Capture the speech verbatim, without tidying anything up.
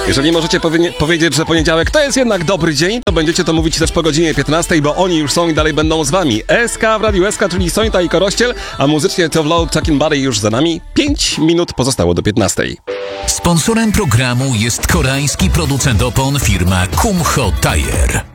Jeżeli możecie powie- powiedzieć, że poniedziałek to jest jednak dobry dzień, to będziecie to mówić też po godzinie piętnastej, bo oni już są i dalej będą z wami. S K w Radiu S K, czyli Sońta i Korościel, a muzycznie To Vlog Talking Buddy już za nami. pięć minut pozostało do piętnastej. Sponsorem programu jest koreański producent opon firma Kumho Tire.